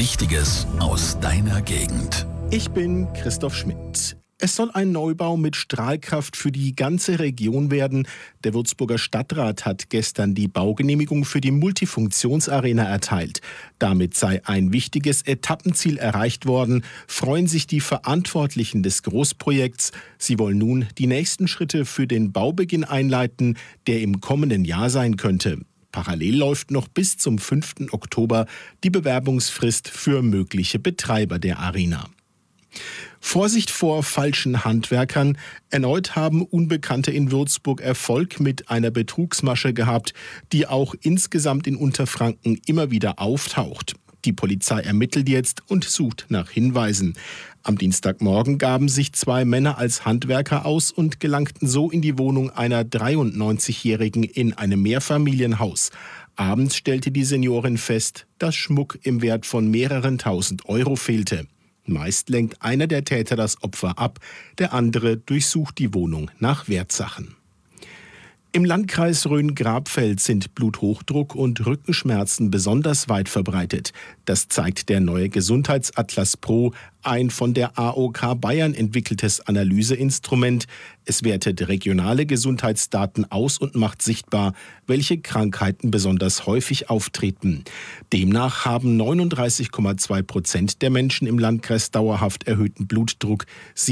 Wichtiges aus deiner Gegend. Ich bin Christoph Schmidt. Es soll ein Neubau mit Strahlkraft für die ganze Region werden. Der Würzburger Stadtrat hat gestern die Baugenehmigung für die Multifunktionsarena erteilt. Damit sei ein wichtiges Etappenziel erreicht worden, freuen sich die Verantwortlichen des Großprojekts. Sie wollen nun die nächsten Schritte für den Baubeginn einleiten, der im kommenden Jahr sein könnte. Parallel läuft noch bis zum 5. Oktober die Bewerbungsfrist für mögliche Betreiber der Arena. Vorsicht vor falschen Handwerkern. Erneut haben Unbekannte in Würzburg Erfolg mit einer Betrugsmasche gehabt, die auch insgesamt in Unterfranken immer wieder auftaucht. Die Polizei ermittelt jetzt und sucht nach Hinweisen. Am Dienstagmorgen gaben sich 2 Männer als Handwerker aus und gelangten so in die Wohnung einer 93-Jährigen in einem Mehrfamilienhaus. Abends stellte die Seniorin fest, dass Schmuck im Wert von mehreren tausend Euro fehlte. Meist lenkt einer der Täter das Opfer ab, der andere durchsucht die Wohnung nach Wertsachen. Im Landkreis Rhön-Grabfeld sind Bluthochdruck und Rückenschmerzen besonders weit verbreitet. Das zeigt der neue Gesundheitsatlas Pro, ein von der AOK Bayern entwickeltes Analyseinstrument. Es wertet regionale Gesundheitsdaten aus und macht sichtbar, welche Krankheiten besonders häufig auftreten. Demnach haben 39,2% der Menschen im Landkreis dauerhaft erhöhten Blutdruck,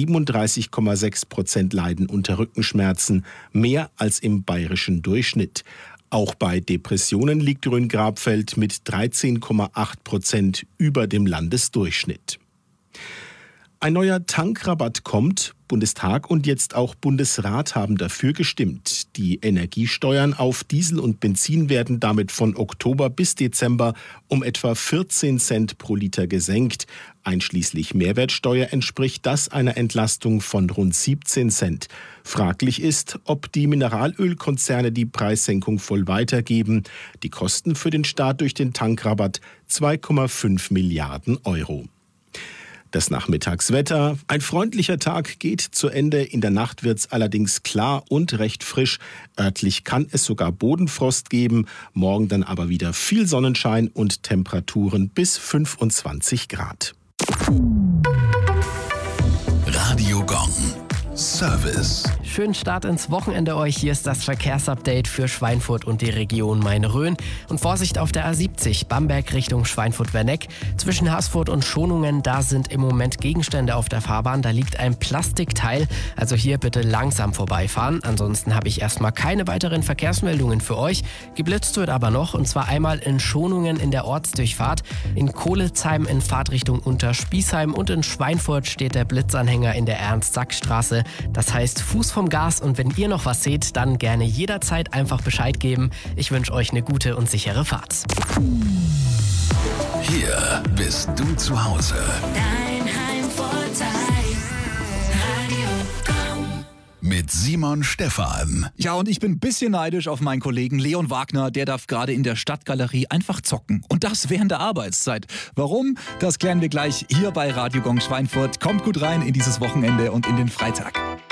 37,6% leiden unter Rückenschmerzen, mehr als im bayerischen Durchschnitt. Auch bei Depressionen liegt Rhön-Grabfeld mit 13,8% über dem Landesdurchschnitt. Ein neuer Tankrabatt kommt. Bundestag und jetzt auch Bundesrat haben dafür gestimmt. Die Energiesteuern auf Diesel und Benzin werden damit von Oktober bis Dezember um etwa 14 Cent pro Liter gesenkt. Einschließlich Mehrwertsteuer entspricht das einer Entlastung von rund 17 Cent. Fraglich ist, ob die Mineralölkonzerne die Preissenkung voll weitergeben. Die Kosten für den Staat durch den Tankrabatt 2,5 Milliarden Euro. Das Nachmittagswetter. Ein freundlicher Tag geht zu Ende. In der Nacht wird es allerdings klar und recht frisch. Örtlich kann es sogar Bodenfrost geben. Morgen dann aber wieder viel Sonnenschein und Temperaturen bis 25 Grad. Radio Gong. Service. Schönen Start ins Wochenende euch. Hier ist das Verkehrsupdate für Schweinfurt und die Region Main-Rhön. Und Vorsicht auf der A70, Bamberg Richtung Schweinfurt-Werneck. Zwischen Haßfurt und Schonungen, da sind im Moment Gegenstände auf der Fahrbahn. Da liegt ein Plastikteil, also hier bitte langsam vorbeifahren. Ansonsten habe ich erstmal keine weiteren Verkehrsmeldungen für euch. Geblitzt wird aber noch, und zwar einmal in Schonungen in der Ortsdurchfahrt, in Kohlezheim in Fahrtrichtung Unterspießheim und in Schweinfurt steht der Blitzanhänger in der Ernst-Sack-Straße. Das heißt, Fuß vom Gas, und wenn ihr noch was seht, dann gerne jederzeit einfach Bescheid geben. Ich wünsche euch eine gute und sichere Fahrt. Hier bist du zu Hause. Dein Heimvorteil. Radio Gong. Mit Simon Stephan. Ja, und ich bin ein bisschen neidisch auf meinen Kollegen Leon Wagner. Der darf gerade in der Stadtgalerie einfach zocken. Und das während der Arbeitszeit. Warum? Das klären wir gleich hier bei Radio Gong Schweinfurt. Kommt gut rein in dieses Wochenende und in den Freitag.